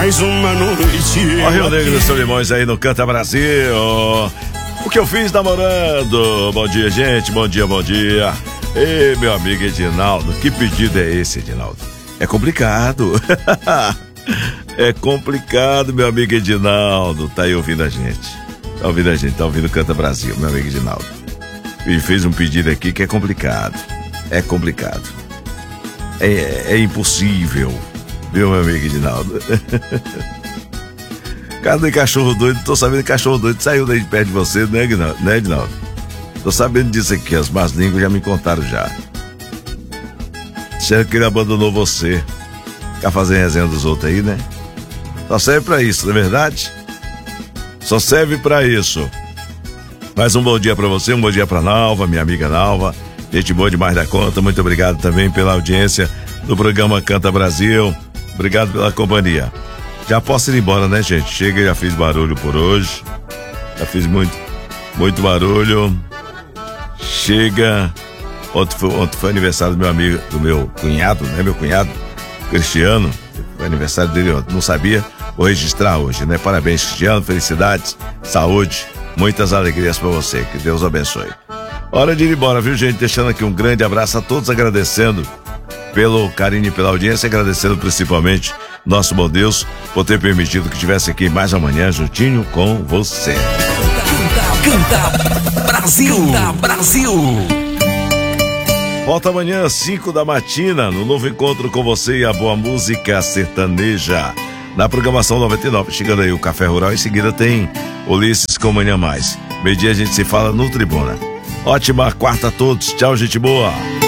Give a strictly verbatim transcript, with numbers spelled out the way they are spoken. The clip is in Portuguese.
mais uma noite. Ó, Rio Negro dos Solimões aí no Canta Brasil. O que eu fiz namorando? Bom dia, gente, bom dia, bom dia. Ei, meu amigo Edinaldo, que pedido é esse, Edinaldo? É complicado. É complicado, meu amigo Edinaldo. Tá aí ouvindo a gente. Tá ouvindo a gente, tá ouvindo Canta Brasil, meu amigo Edinaldo. Ele fez um pedido aqui que é complicado. É complicado. É, é impossível, viu, meu amigo Edinaldo? Cadê cachorro doido? Tô sabendo que cachorro doido saiu daí de perto de você, né, Edinaldo? Né, Edinaldo? Tô sabendo disso aqui, as más línguas já me contaram já. Disseram que ele abandonou você. Ficar fazendo resenha dos outros aí, né? Só serve pra isso, não é verdade? Só serve pra isso. Mais um bom dia pra você, um bom dia pra Nalva, minha amiga Nalva. Gente boa demais da conta, muito obrigado também pela audiência do programa Canta Brasil. Obrigado pela companhia. Já posso ir embora, né, gente? Chega, já fiz barulho por hoje. Já fiz muito, muito barulho. Chega. Ontem foi, ontem foi aniversário do meu amigo, do meu cunhado, né? Meu cunhado, Cristiano. Foi aniversário dele ontem. Não sabia, vou registrar hoje, né? Parabéns, Cristiano. Felicidades, saúde, muitas alegrias pra você. Que Deus abençoe. Hora de ir embora, viu, gente? Deixando aqui um grande abraço a todos, agradecendo pelo carinho e pela audiência, agradecendo principalmente nosso bom Deus por ter permitido que estivesse aqui mais amanhã juntinho com você. Canta, canta Brasil, canta Brasil. Volta amanhã às cinco da matina no novo encontro com você e a boa música sertaneja na programação noventa e nove. Chegando aí o Café Rural, em seguida tem Ulisses com Manhã Mais. Meio dia a gente se fala no Tribuna. Ótima quarta a todos, tchau, gente boa.